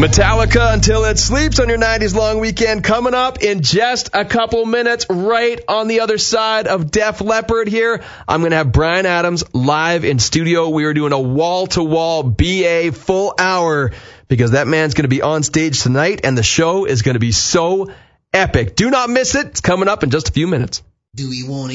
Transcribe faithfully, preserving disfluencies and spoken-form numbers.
Metallica Until It Sleeps on your nineties long weekend. Coming up in just a couple minutes, right on the other side of Def Leppard here, I'm going to have Bryan Adams live in studio. We are doing a wall-to-wall B A full hour because that man's going to be on stage tonight, and the show is going to be so epic. Do not miss it. It's coming up in just a few minutes. Do we want to